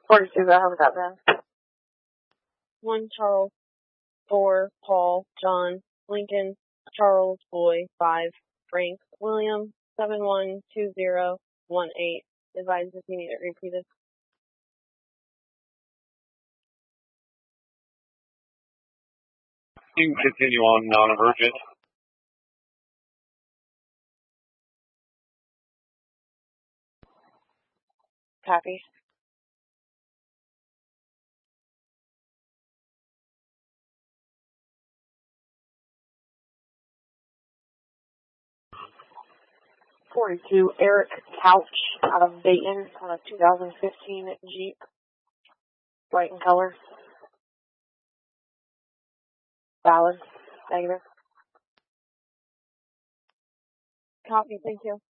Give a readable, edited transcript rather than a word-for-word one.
42, I haven't got that. 1 Charles, 4 Paul, John, Lincoln, Charles, Boy, 5 Frank, William, 712018. Advise if you need it repeated. You can continue on non-emergent. Copy. .42 Eric Couch out of Dayton on a 2015 Jeep, white in color. Valid. Negative. Copy, thank you.